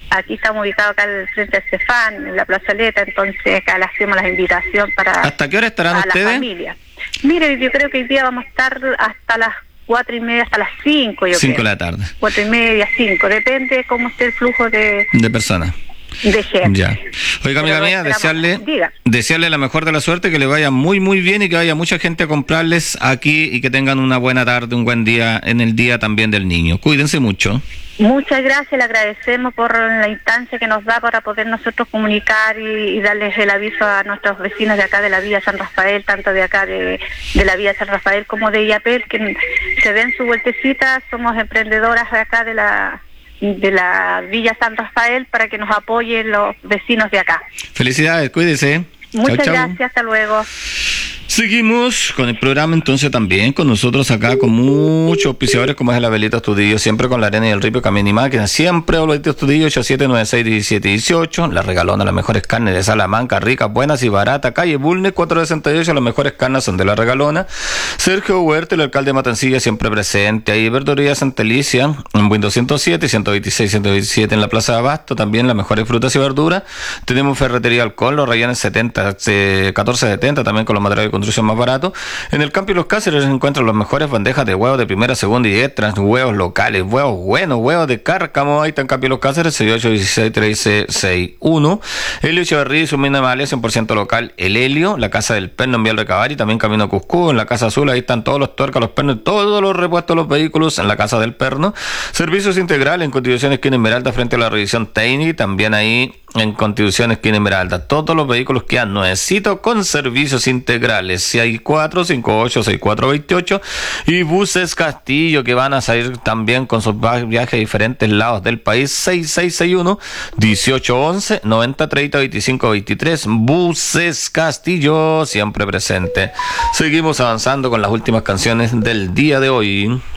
Aquí estamos ubicados acá al frente de Estefan, en la plazoleta, entonces acá le hacemos la invitación para... ¿Hasta qué hora estarán ustedes? La familia. Mire, yo creo que hoy día vamos a estar hasta las 4:30, hasta las 5, yo 5 creo. de la tarde. 4:30, 5, depende cómo esté el flujo de personas. De gente. Ya. Oiga, amiga mía, desearle la mejor de la suerte, que le vaya muy muy bien y que vaya mucha gente a comprarles aquí y que tengan una buena tarde, un buen día en el día también del niño. Cuídense mucho. Muchas gracias, le agradecemos por la instancia que nos da para poder nosotros comunicar y darles el aviso a nuestros vecinos de acá de la Villa San Rafael, tanto de acá de la Villa San Rafael como de Illapel, que se den su vueltecita. Somos emprendedoras de acá de la Villa San Rafael, para que nos apoyen los vecinos de acá. Felicidades, cuídese. Muchas chau, gracias, hasta luego. Seguimos con el programa entonces también con nosotros acá, con muchos auspiciadores como es el Abelito Estudillo, siempre con la arena y el ripio Camión y Máquina, siempre Abelito Estudillo, 87961718, La Regalona, las mejores carnes de Salamanca, ricas, buenas y baratas, calle Bulnes 468, las mejores carnes son de La Regalona. Sergio Huerta, el alcalde de Matancilla, siempre presente, ahí Verduría Santa Alicia, en Win 207, 126, 127 en la Plaza de Abasto, también las mejores frutas y verduras. Tenemos Ferretería Alcohol, los rayones 70, 1470, también con los materiales de construcción más barato. En el Campo y los Cáceres se encuentran las mejores bandejas de huevos de primera, segunda y extras, huevos locales, huevos buenos, huevos de cárcamo. Ahí está en Campo y los Cáceres, 6816-1361. Helio Echeverría y su mina Amalia, 100% local. El Helio, la Casa del Perno en Vial Recabar y también Camino a Cuscú. En la Casa Azul, ahí están todos los tuercas, los pernos, todos los repuestos de los vehículos en la Casa del Perno. Servicios integrales en Constitución Esquina Esmeralda frente a la revisión técnica, también ahí en Constitución Esquina Esmeralda. Todos los vehículos que han nuevecito con servicios integrales. Si hay 458-6428 y Buses Castillo, que van a salir también con sus viajes a diferentes lados del país. 6661-1811-9030-2523. Buses Castillo, siempre presente. Seguimos avanzando con las últimas canciones del día de hoy.